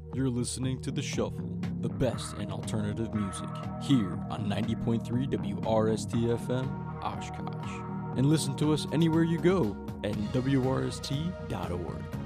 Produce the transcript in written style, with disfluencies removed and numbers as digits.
You're listening to The Shuffle, the best in alternative music, here on 90.3 WRST-FM, Oshkosh. And listen to us anywhere you go at WRST.org.